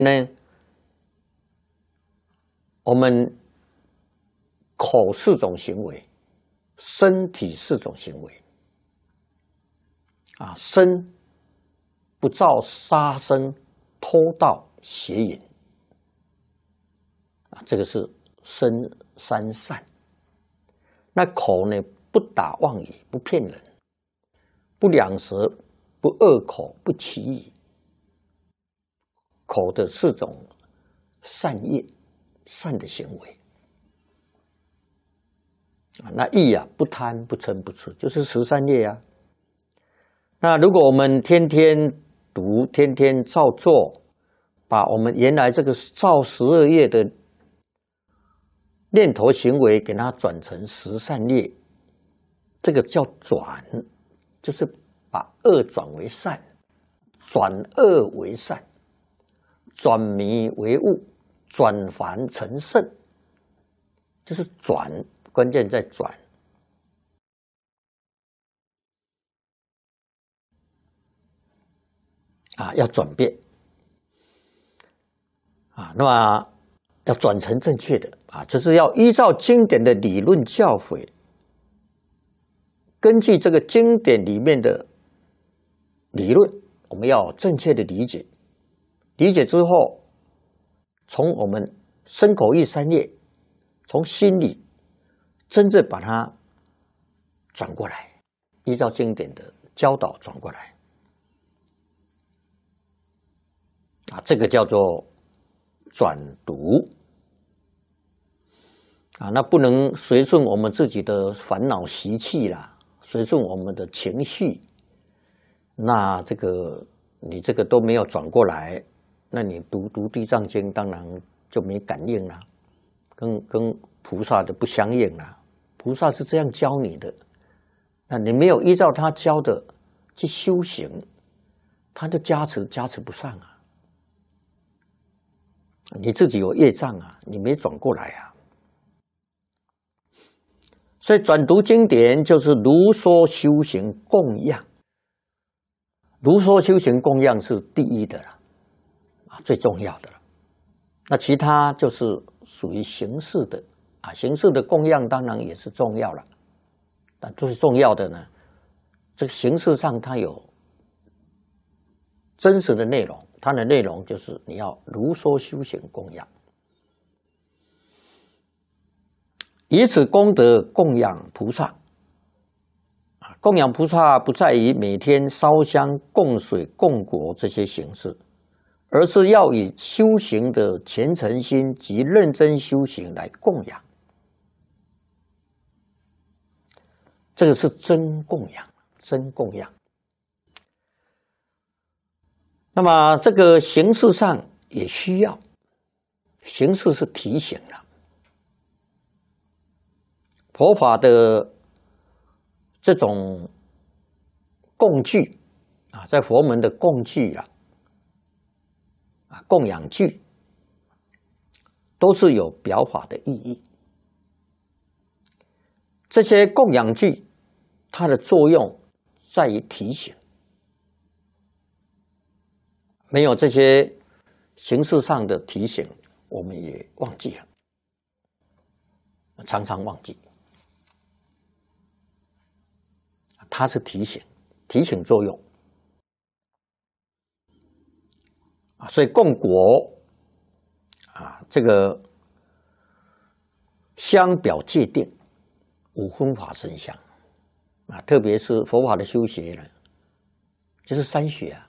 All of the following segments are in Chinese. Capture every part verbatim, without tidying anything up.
呢，我们口四种行为，身体四种行为。啊，身不造杀生、偷盗、邪淫。啊，这个是身三善。那口呢，不打妄语，不骗人，不两舌，不恶口，不绮语。口的四种善业，善的行为。啊，那意啊，不贪，不嗔，不痴，就是十善业啊。那如果我们天天读，天天照做，把我们原来这个造十二业的念头行为给它转成十善业，这个叫转，就是把恶转为善，转恶为善，转迷为悟，转凡成圣，就是转，关键在转。啊，要转变啊，那么要转成正确的啊，就是要依照经典的理论教诲，根据这个经典里面的理论，我们要正确的理解。理解之后，从我们身口意三业，从心里真正把它转过来，依照经典的教导转过来。啊，这个叫做转读啊，那不能随顺我们自己的烦恼习气啦，随顺我们的情绪，那这个你这个都没有转过来，那你读读地藏经当然就没感应啦，跟跟菩萨的不相应啦。菩萨是这样教你的，那你没有依照他教的去修行，他的加持加持不上啊。你自己有业障啊，你没转过来啊。所以转读经典就是如说修行供养，如说修行供养是第一的了，啊，最重要的了。那其他就是属于形式的啊，形式的供养当然也是重要了，但最重要的呢，这个形式上它有真实的内容。它的内容就是你要如说修行供养，以此功德供养菩萨。供养菩萨不在于每天烧香供水供果这些形式，而是要以修行的虔诚心及认真修行来供养，这个是真供养，真供养。那么这个形式上也需要，形式是提醒了。佛法的这种供具啊，在佛门的供具啊，啊供养具，都是有表法的意义。这些供养具，它的作用在于提醒。没有这些形式上的提醒，我们也忘记了，常常忘记。它是提醒，提醒作用啊，所以供果啊，这个香表界定五分法身香啊，特别是佛法的修学呢，就是三学啊。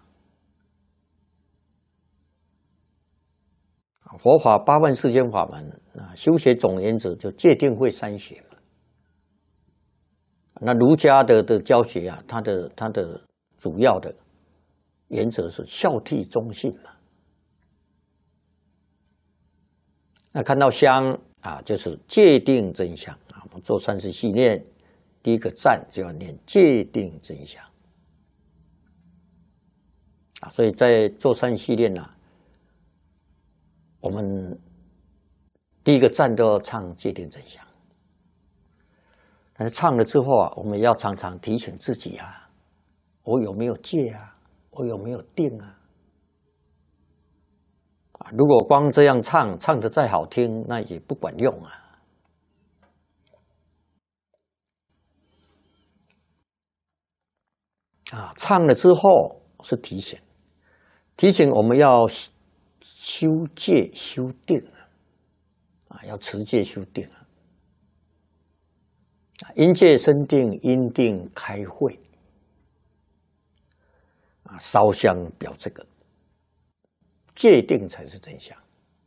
佛法八万四千法门啊，修学总原则就戒定慧三学嘛。那儒家的的教学啊，它的它的主要的原则是孝悌忠信嘛。那看到香啊，就是戒定真香啊。我们做三十系念，第一个赞就要念戒定真香啊。所以在做三十系念呢、啊。我们第一个赞都要唱戒定真香，但是唱了之后啊，我们要常常提醒自己啊，我有没有戒啊？我有没有定啊？ 如果光这样唱，唱得再好听，那也不管用啊。啊，唱了之后是提醒，提醒我们要修戒修定啊，要持戒修定啊。因戒生定，因定开慧啊，烧香表这个戒定才是真相。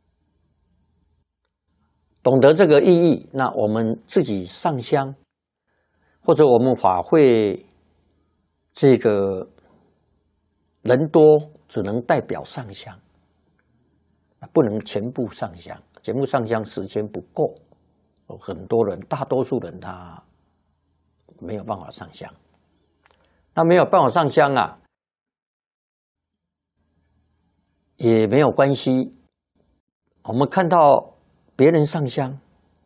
懂得这个意义，那我们自己上香，或者我们法会这个人多，只能代表上香，不能全部上香。全部上香时间不够，很多人，大多数人他没有办法上香。那没有办法上香啊，也没有关系。我们看到别人上香，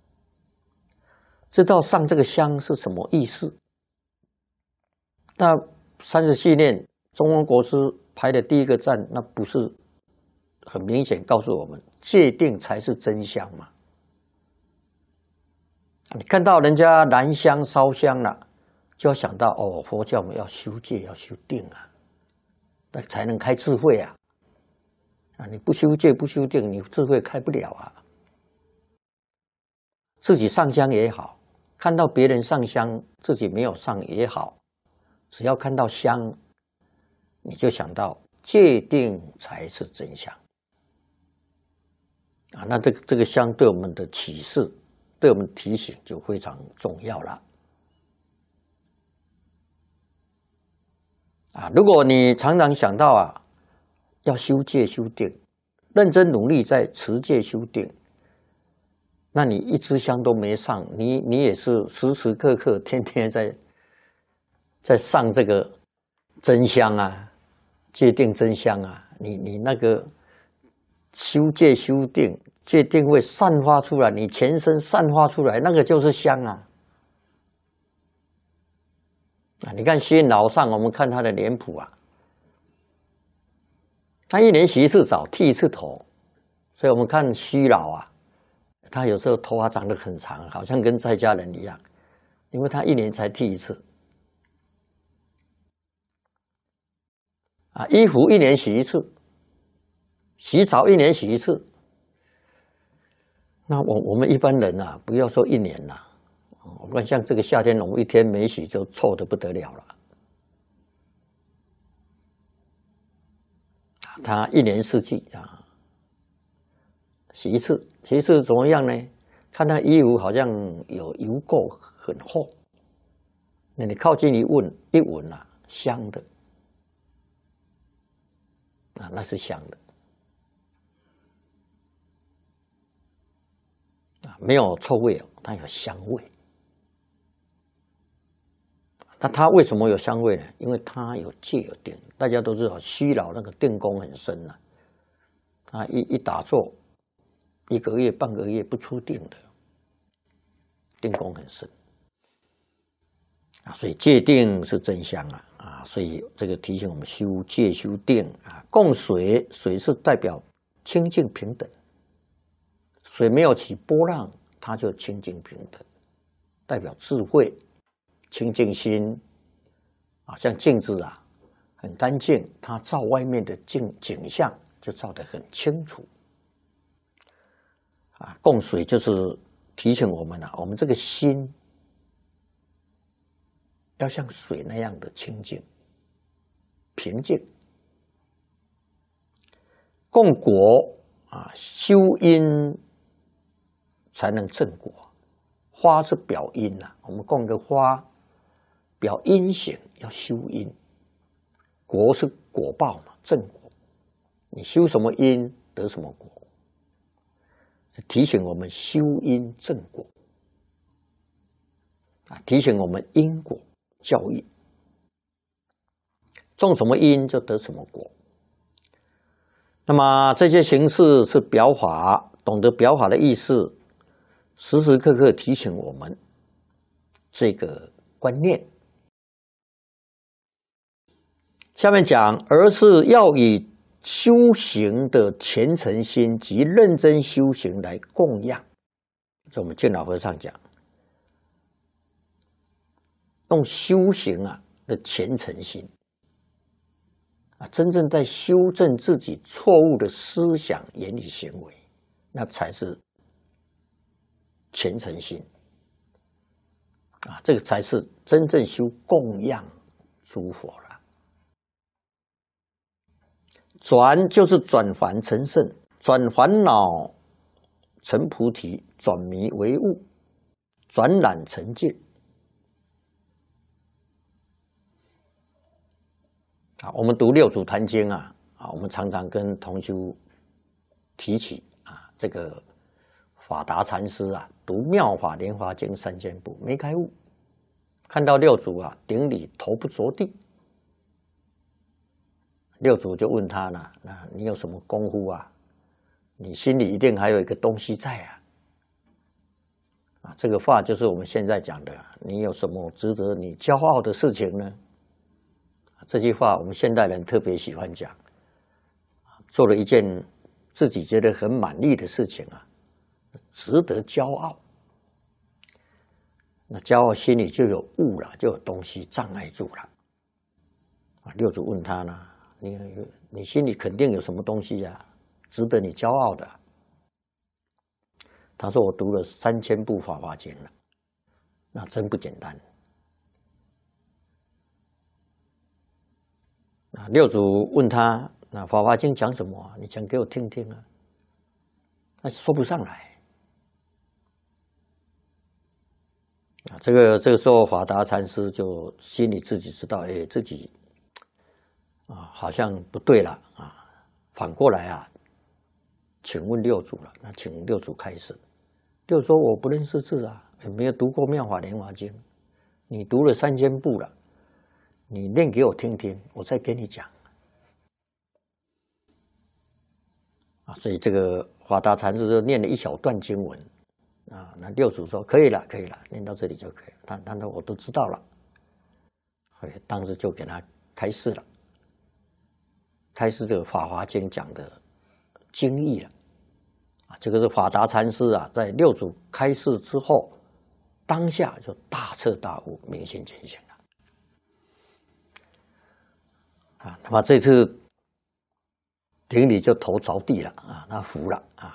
知道上这个香是什么意思。那三十系列中文国师排的第一个赞，那不是很明显告诉我们，戒定才是真香嘛？你看到人家燃香烧香了，就要想到哦，佛教我们要修戒，要修定啊，那才能开智慧啊！啊，你不修戒不修定，你智慧开不了啊。自己上香也好，看到别人上香，自己没有上也好，只要看到香，你就想到戒定才是真香啊！那这个这个香对我们的启示，对我们提醒就非常重要了啊！如果你常常想到啊，要修戒修定，认真努力在持戒修定，那你一支香都没上，你你也是时时刻刻天天在在上这个真香啊，戒定真香啊，你你那个修戒修定，戒定会散发出来，你全身散发出来，那个就是香啊！啊，你看虚老上，我们看他的脸谱啊，他一年洗一次澡，剃一次头，所以我们看虚老啊，他有时候头发长得很长，好像跟在家人一样，因为他一年才剃一次。啊，衣服一年洗一次，洗澡一年洗一次。那我我们一般人啊，不要说一年啦，我看像这个夏天，我们一天没洗就臭得不得了了。他一年四季啊，洗一次，洗一次怎么样呢？看他衣服好像有油垢很厚，那你靠近一闻，一闻啊，香的。啊，那是香的啊，没有臭味哦，它有香味。那它为什么有香味呢？因为它有戒有定。大家都知道，虚老那个定功很深呐、啊，啊一一打坐，一个月半个月不出定的，定功很深啊，所以戒定是真香啊。啊，所以这个提醒我们修戒修定啊，供水，水是代表清净平等，水没有起波浪，它就清净平等，代表智慧、清净心啊，像镜子啊，很干净，它照外面的景景象就照得很清楚啊。供水就是提醒我们啊，我们这个心要像水那样的清净、平静。供果啊，修因才能正果。花是表因呐、啊，我们供个花，表因行，要修因。果是果报嘛，正果。你修什么因，得什么果。提醒我们修因正果啊，提醒我们因果。教育，种什么因就得什么果。那么这些形式是表法，懂得表法的意思，时时刻刻提醒我们这个观念。下面讲，而是要以修行的虔诚心及认真修行来供养。就我们见老和尚讲，用修行啊的虔诚心啊，真正在修正自己错误的思想、言语、行为，那才是虔诚心啊，这个才是真正修供养诸佛了。转就是转凡成圣，转烦恼成菩提，转迷为悟，转染成净。啊，我们读六祖坛经啊，啊，我们常常跟同修提起啊，这个法达禅师啊，读《妙法莲华经》三千部没开悟，看到六祖啊顶礼头不着地。六祖就问他呢，那你有什么功夫啊？你心里一定还有一个东西在啊！啊，这个话就是我们现在讲的，你有什么值得你骄傲的事情呢？这句话我们现代人特别喜欢讲，做了一件自己觉得很满意的事情啊，值得骄傲。那骄傲心里就有物了，就有东西障碍住了。啊，六祖问他呢，你你心里肯定有什么东西呀、啊，值得你骄傲的？他说：“我读了三千部《法华经》了，那真不简单。”啊，六祖问他：“那《法华经》讲什么、啊？你讲给我听听啊。”他说不上来。啊，这个这个时候，法达禅师就心里自己知道，哎，自己啊好像不对了啊。反过来啊，请问六祖了。那请六祖开示。六祖说：“我不认识字啊，也没有读过《妙法莲华经》，你读了三千部了，你念给我听听，我再跟你讲。”啊，所以这个法达禅师就念了一小段经文。啊，那六祖说可以了，可以了，念到这里就可以了。他他说我都知道了，所以当时就给他开示了，开示这个《法华经》讲的经义了。啊，这个是法达禅师啊，在六祖开示之后，当下就大彻大悟，明心见性了。啊，那么这次顶礼就头着地了啊，他服了啊。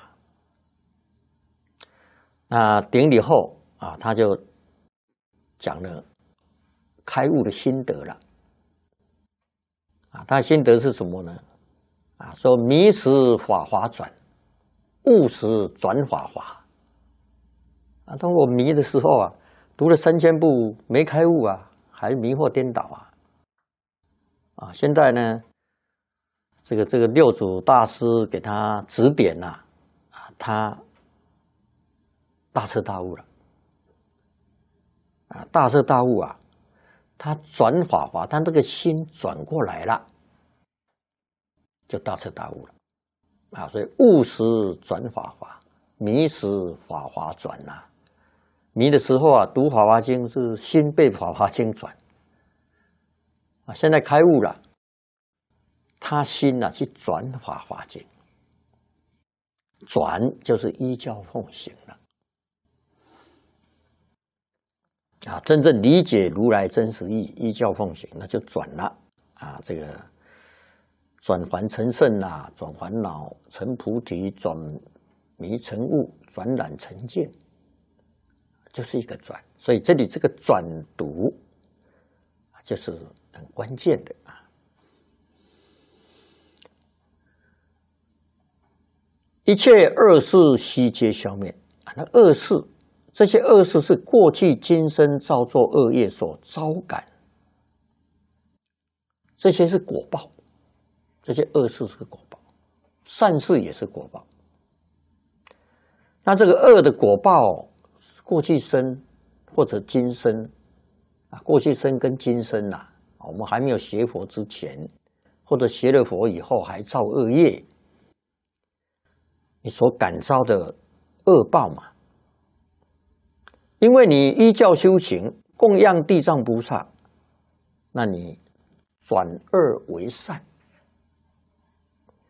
那顶礼后啊，他就讲了开悟的心得了。啊，他的心得是什么呢？啊，说迷时法华转，悟时转法华。啊，当我迷的时候啊，读了三千部没开悟啊，还迷惑颠倒啊。啊，现在呢，这个这个六祖大师给他指点呐、啊，啊，他大彻大悟了。啊，大彻大悟啊，他转法华，他这个心转过来了，就大彻大悟了。啊，所以悟时转法华，迷时法华转呐、啊。迷的时候啊，读《法华经》是心被《法华经》转。啊，现在开悟了，他心啊去转《法华经》，转就是依教奉行了。啊，真正理解如来真实义，依教奉行，那就转了啊。这个转凡成圣啊，转烦恼成菩提，转迷成悟，转染成净，就是一个转。所以这里这个转读就是很关键的啊。一切恶事悉皆消灭啊，那恶事。这些恶事是过去今生造作恶业所招感，这些是果报，这些恶事是果报，善事也是果报。那这个恶的果报，过去生或者今生啊，过去生跟今生呐、啊，我们还没有学佛之前，或者学了佛以后还造恶业，你所感召的恶报嘛。因为你依教修行，供养地藏菩萨，那你转恶为善，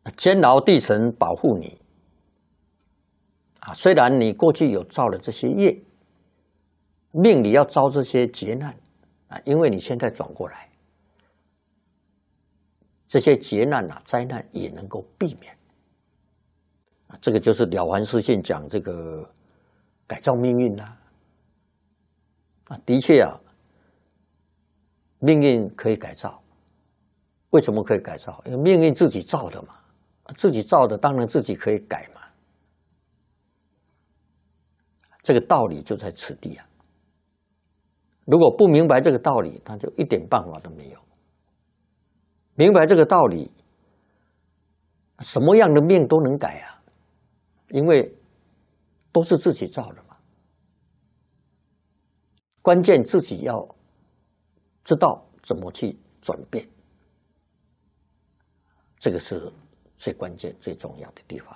监牢地神保护你啊。虽然你过去有造了这些业，命里要遭这些劫难啊，因为你现在转过来，这些劫难啊、灾难也能够避免啊。这个就是《了凡四训》讲这个改造命运啦啊，的确啊，命运可以改造。为什么可以改造？因为命运自己造的嘛，自己造的当然自己可以改嘛。这个道理就在此地啊。如果不明白这个道理，那就一点办法都没有。明白这个道理，什么样的命都能改啊，因为都是自己造的嘛。关键自己要知道怎么去转变，这个是最关键、最重要的地方。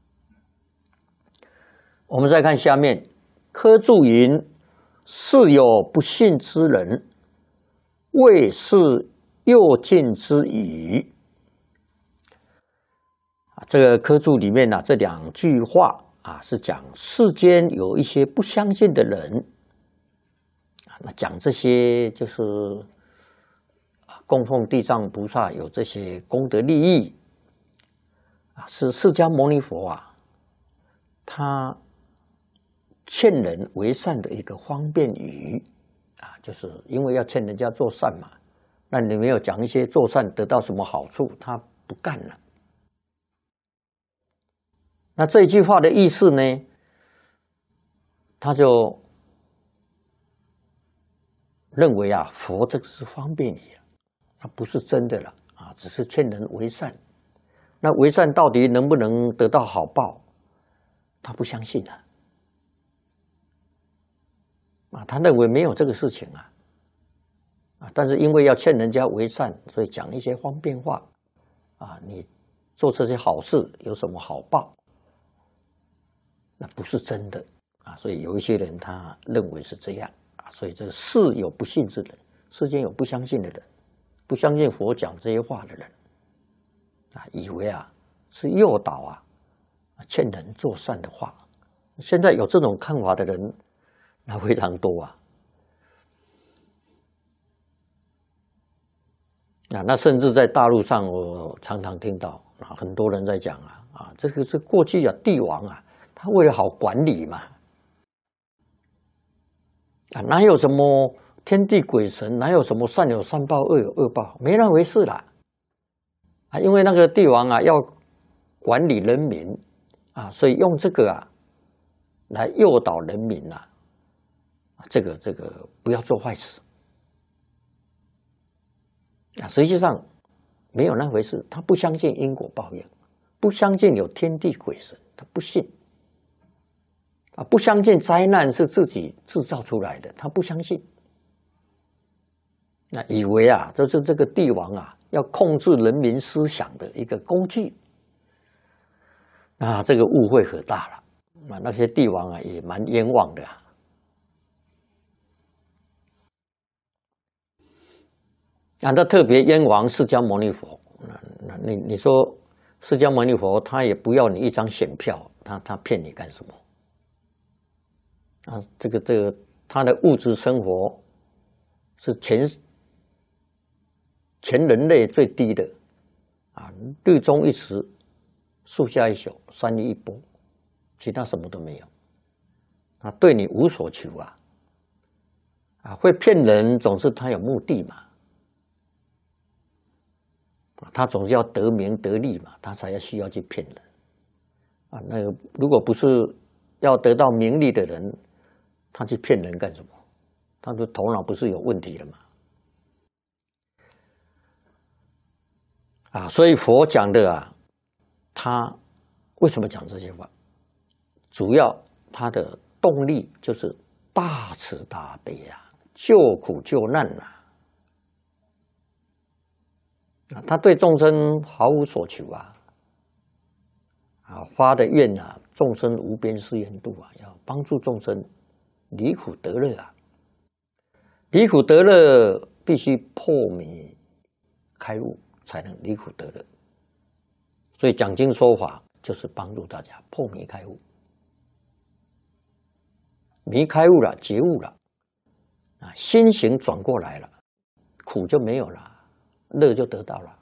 我们再看下面，科注云：“是有不信之人，谓是诱尽之语。”啊，这个科注里面呢、啊，这两句话啊，是讲世间有一些不相信的人。那讲这些就是供奉地藏菩萨有这些功德利益啊，是释迦牟尼佛啊，他劝人为善的一个方便语啊，就是因为要劝人家做善嘛，那你没有讲一些做善得到什么好处，他不干了。那这一句话的意思呢，他就认为啊，佛这个是方便语啊，那不是真的了啊，只是劝人为善。那为善到底能不能得到好报？他不相信啊，啊，他认为没有这个事情啊，啊，但是因为要劝人家为善，所以讲一些方便话啊，你做这些好事有什么好报？那不是真的啊，所以有一些人他认为是这样。所以这世有不信之人，世间有不相信的人，不相信佛讲这些话的人啊，以为啊是诱导啊，劝人做善的话。现在有这种看法的人，那非常多啊。啊，那甚至在大陆上，我常常听到啊，很多人在讲啊，啊，这个是过去啊，帝王啊，他为了好管理嘛。啊，哪有什么天地鬼神？哪有什么善有善报，恶有恶报？没那回事啦！啊，因为那个帝王啊，要管理人民啊，所以用这个啊来诱导人民呐、啊，这个这个不要做坏事啊。实际上没有那回事，他不相信因果报应，不相信有天地鬼神，他不信。啊，不相信灾难是自己制造出来的，他不相信。那以为啊，就是这个帝王啊，要控制人民思想的一个工具。啊，这个误会可大了。啊，那些帝王啊，也蛮冤枉的啊。啊，他特别冤枉释迦牟尼佛。那你你说释迦牟尼佛他也不要你一张选票，他他骗你干什么？啊，这个这个，他的物质生活是全全人类最低的啊，日中一时，树下一宿，三日一钵，其他什么都没有。啊，对你无所求啊，啊，会骗人，总是他有目的嘛，他总是要得名得利嘛，他才要需要去骗人啊。那个如果不是要得到名利的人，他去骗人干什么？他的头脑不是有问题了吗？啊，所以佛讲的啊，他为什么讲这些话？主要他的动力就是大慈大悲啊，救苦救难啊。啊，他对众生毫无所求啊，啊，发的愿啊，众生无边誓愿度啊，要帮助众生离苦得乐啊！离苦得乐必须破迷开悟，才能离苦得乐。 所以讲经说法就是帮助大家破迷开悟，迷开悟了，觉悟了，啊，心行转过来了，苦就没有了，乐就得到了。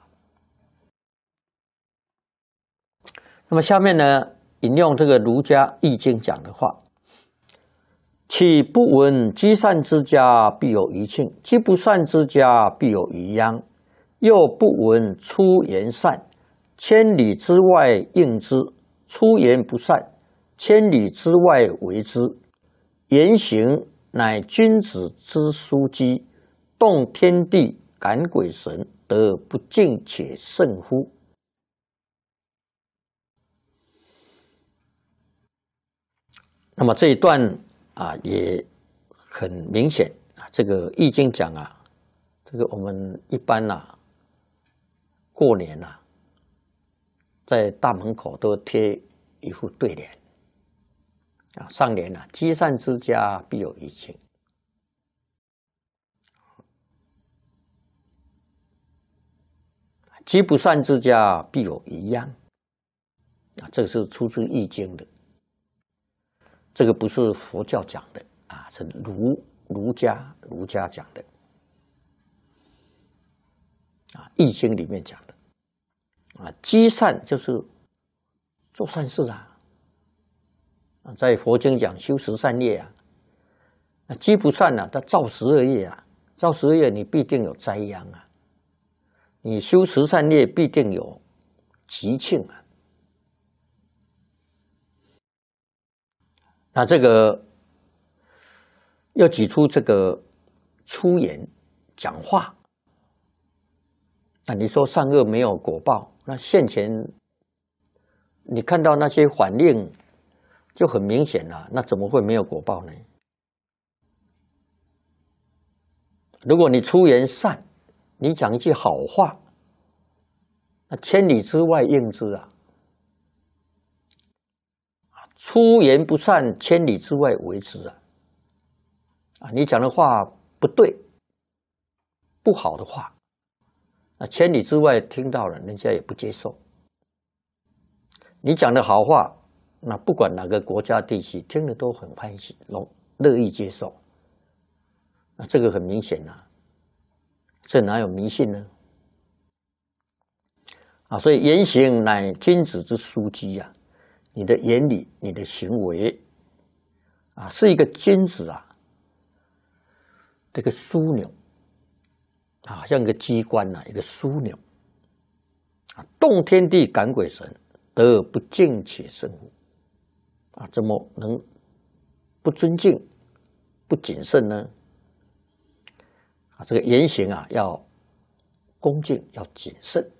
那么下面呢，引用这个儒家易经讲的话：岂不闻积善之家必有余庆，积不善之家必有余殃。又不闻出言善，千里之外应之；出言不善，千里之外为之。言行乃君子之枢机，动天地，感鬼神，得不敬且甚乎？那么这一段啊，也很明显啊，这个易经讲啊，这个我们一般啊，过年啊，在大门口都贴一副对联啊，上联啊，积善之家必有余庆，积不善之家必有余殃啊，这是出自易经的，这个不是佛教讲的啊，是儒儒家儒家讲的啊，易经里面讲的啊，积善就是做善事啊，在佛经讲修十善业啊，那积不善呢、啊，它造十恶业啊，造十恶业你必定有灾殃啊，你修十善业必定有吉庆啊。那这个要举出这个出言讲话，那你说善恶没有果报，那现前你看到那些反应就很明显了，那怎么会没有果报呢？如果你出言善，你讲一句好话，那千里之外应之啊。出言不善，千里之外为之啊！啊，你讲的话不对，不好的话，那千里之外听到了，人家也不接受。你讲的好话，那不管哪个国家地区，听了都很欢喜，乐意接受。那这个很明显啊，这哪有迷信呢？啊，所以言行乃君子之枢机啊。你的言语，你的行为，啊，是一个君子啊，这个枢纽，啊，像一个机关呐、啊，一个枢纽，啊，动天地，感鬼神，得不敬且甚乎？啊，怎么能不尊敬、不谨慎呢？啊，这个言行啊，要恭敬，要谨慎。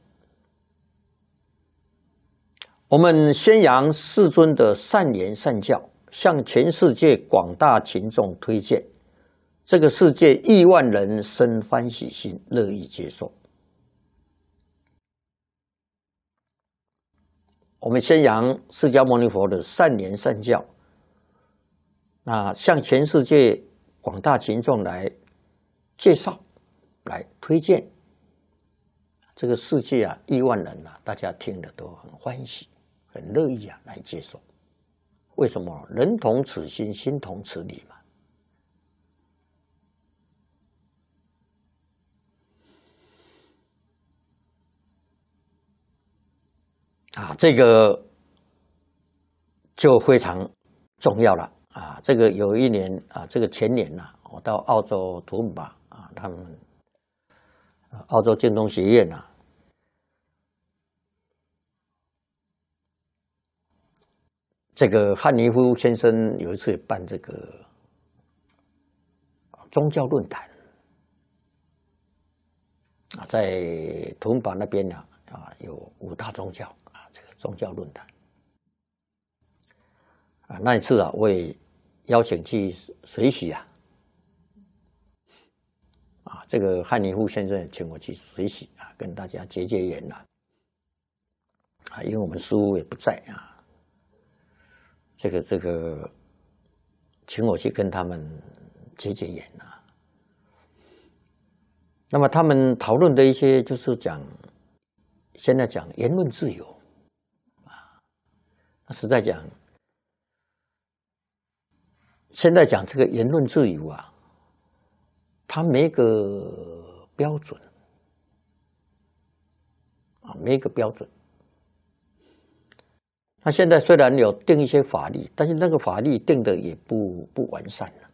我们宣扬世尊的善言善教，向全世界广大群众推荐，这个世界亿万人生欢喜心，乐意接受。我们宣扬释迦牟尼佛的善言善教，那向全世界广大群众来介绍、来推荐，这个世界啊，亿万人啊，大家听了都很欢喜。很乐意啊，来接受。为什么？人同此心，心同此理嘛。啊，这个就非常重要了啊！这个有一年啊，这个前年呐、啊，我到澳洲图姆巴啊，他们澳洲建中学院呐、啊。这个汉尼夫先生有一次办这个宗教论坛啊，在图姆巴那边呢啊，有五大宗教啊，这个宗教论坛啊，那一次啊，我也邀请去随喜啊，啊，这个汉尼夫先生请我去随喜啊，跟大家结结缘呐啊，因为我们师父也不在啊。这个这个，请我去跟他们结结缘啊。那么他们讨论的一些就是讲，现在讲言论自由实在讲，现在讲这个言论自由啊，它没一个标准啊，没一个标准。那现在虽然有定一些法律，但是那个法律定的也不不完善了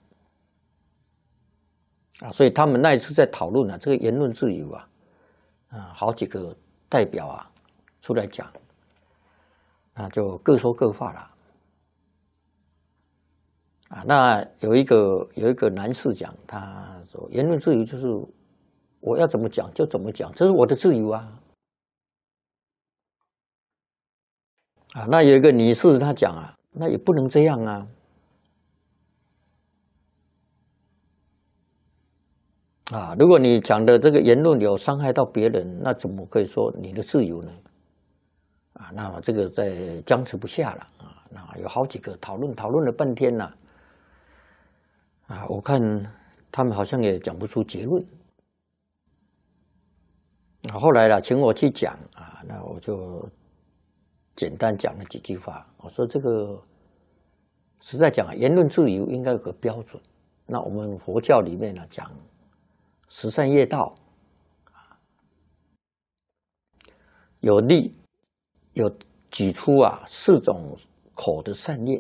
啊，所以他们那一次在讨论啊，这个言论自由啊，啊，好几个代表啊出来讲，啊，就各说各话了啊。那有一个有一个男士讲，他说言论自由就是我要怎么讲就怎么讲，这是我的自由啊。啊，那有一个女士她讲啊，那也不能这样啊。啊，如果你讲的这个言论有伤害到别人，那怎么可以说你的自由呢？啊，那么这个在僵持不下了啊。那有好几个讨论，讨论了半天了。啊，我看他们好像也讲不出结论。啊，后来了，请我去讲啊，那我就简单讲了几句话。我说这个实在讲，言论自由应该有个标准。那我们佛教里面呢讲十善业道，有利有举出啊四种口的善业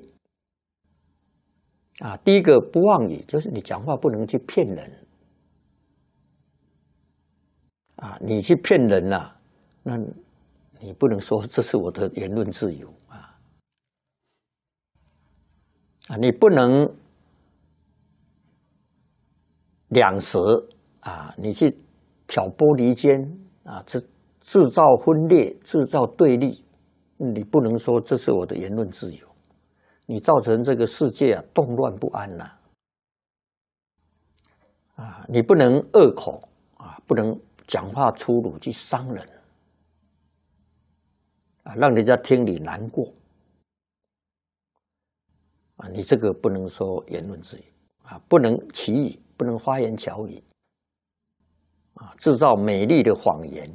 啊。第一个不妄语，就是你讲话不能去骗人啊，你去骗人呐、啊，那你不能说这是我的言论自由啊啊，你不能两舌啊，你去挑拨离间啊，制制造分裂，制造对立，你不能说这是我的言论自由，你造成这个世界啊动乱不安呐啊，你不能恶口啊，不能讲话粗鲁去伤人啊，让人家听你难过啊，你这个不能说言论自由啊，不能歧义，不能花言巧语啊，制造美丽的谎言，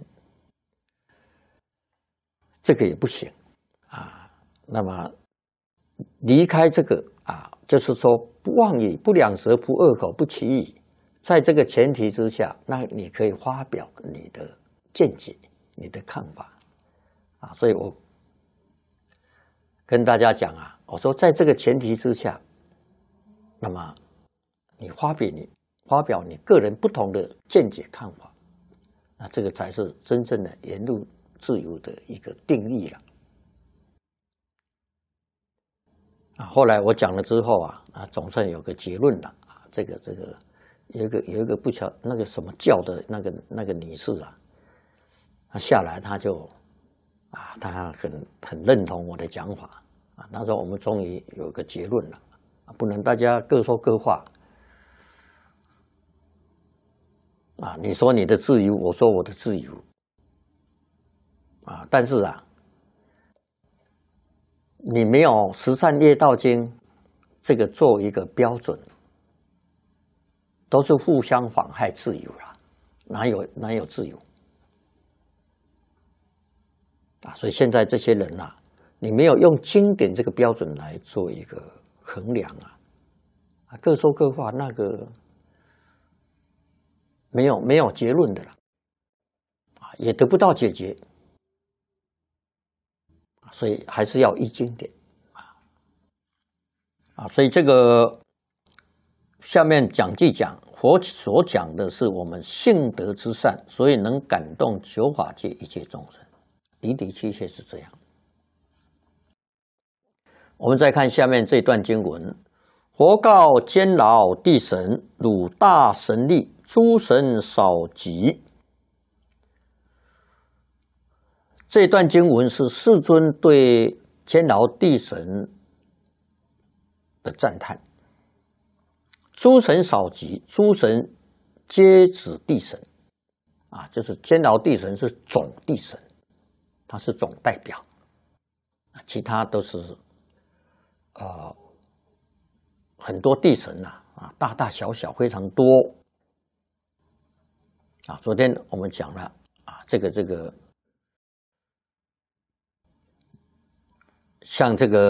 这个也不行啊。那么离开这个啊，就是说不妄语、不两舌、不恶口、不歧义，在这个前提之下，那你可以发表你的见解、你的看法啊。所以我跟大家讲啊，我说在这个前提之下，那么你发表你发表你个人不同的见解看法，那这个才是真正的言论自由的一个定义了。啊，后来我讲了之后啊，啊，总算有个结论了啊。这个这个有一个有一个不巧那个什么教的那个那个女士啊，她下来她就啊，她很很认同我的讲法啊。那时候我们终于有个结论了啊，不能大家各说各话啊。你说你的自由，我说我的自由啊，但是啊。你没有《十善业道经》这个做一个标准，都是互相妨害自由啦，哪有哪有自由啊？所以现在这些人呐、啊，你没有用经典这个标准来做一个衡量啊，啊，各说各话，那个没有没有结论的了，啊，也得不到解决。所以还是要依经典啊啊！所以这个下面讲记讲佛所讲的是我们性德之善，所以能感动九法界一切众生，的的确确是这样。我们再看下面这段经文：佛告监牢地神，汝大神力，诸神少及。这段经文是世尊对监牢地神的赞叹。诸神少及，诸神皆指地神啊，就是监牢地神是总地神，他是总代表，其他都是呃很多地神呐啊，大大小小非常多啊。昨天我们讲了啊，这个这个。 像这个。